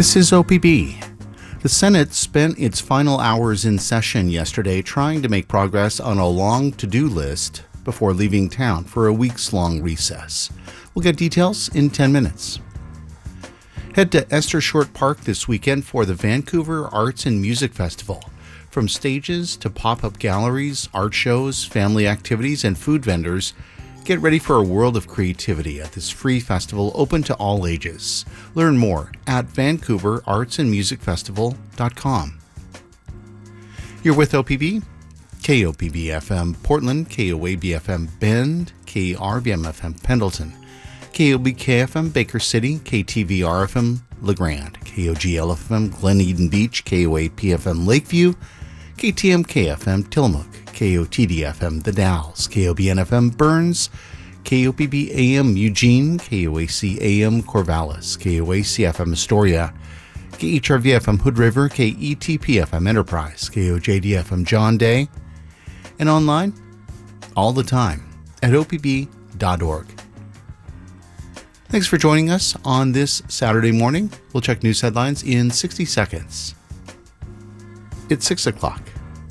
This is OPB. The Senate spent its final hours in session yesterday trying to make progress on a long to-do list before leaving town for a weeks-long recess. We'll get details in 10 minutes. Head to Esther Short Park this weekend for the Vancouver Arts and Music Festival. From stages to pop-up galleries, art shows, family activities, and food vendors, get ready for a world of creativity at this free festival open to all ages. Learn more at vancouverartsandmusicfestival.com. You're with OPB, KOPB FM Portland, KOAB FM Bend, KRBM FM Pendleton, KOBK FM Baker City, KTVR FM LeGrand, KOGL FM Glen Eden Beach, KOAP FM Lakeview, KTMK FM Tillamook, KOTD FM The Dalles, KOBN FM Burns, KOPB AM Eugene, KOAC AM Corvallis, KOAC FM Astoria, KHRV FM Hood River, KETP FM Enterprise, KOJD FM John Day, and online all the time at opb.org. Thanks for joining us on this Saturday morning. We'll check news headlines in 60 seconds. It's 6 o'clock.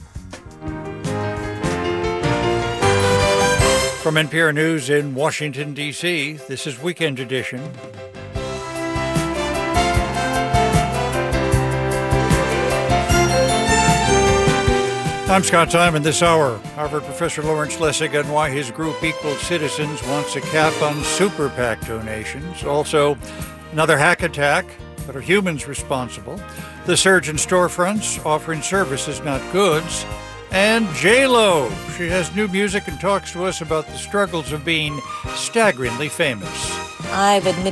From NPR News in Washington, D.C., this is Weekend Edition. I'm Scott Simon. This hour, Harvard professor Lawrence Lessig and why his group Equal Citizens wants a cap on super PAC donations. Also, another hack attack, but are humans responsible? The surge in storefronts offering services, not goods. And J-Lo. She has new music and talks to us about the struggles of being staggeringly famous. I've admitted